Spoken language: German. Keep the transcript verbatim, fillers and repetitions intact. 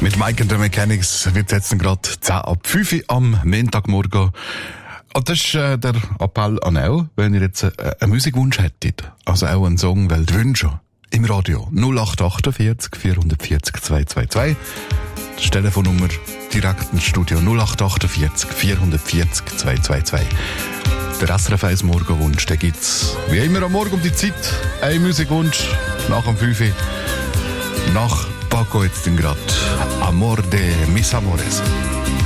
Mit Mike and the Mechanics wird es jetzt gerade zehn ab fünf Uhr am Montagmorgen. Und das ist äh, der Appell an euch, wenn ihr jetzt äh, einen Musikwunsch hättet, also auch einen Song wollt wünschen, im Radio null acht achtundvierzig vierhundertvierzig zweihundertzweiundzwanzig. Das ist die Telefonnummer direkt ins Studio null acht achtundvierzig vierhundertvierzig zweihundertzweiundzwanzig. Der S R F eins Morgenwunsch, den gibt's wie immer am Morgen um die Zeit. Ein Musikwunsch nach dem fünf Uhr. Nach Paco jetzt gerade Amor de mis amores.